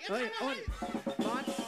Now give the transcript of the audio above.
เฮ้ยอ้นบอส